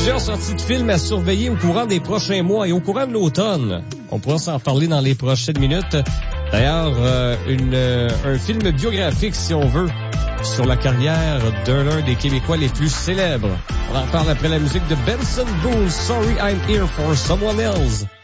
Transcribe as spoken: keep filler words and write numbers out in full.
Plusieurs sorties de films à surveiller au courant des prochains mois et au courant de l'automne. On pourra s'en parler dans les prochaines minutes. D'ailleurs, euh, une, euh, un film biographique, si on veut, sur la carrière d'un l'un des Québécois les plus célèbres. On en parle après la musique de Benson Boone, Sorry I'm Here for Someone Else.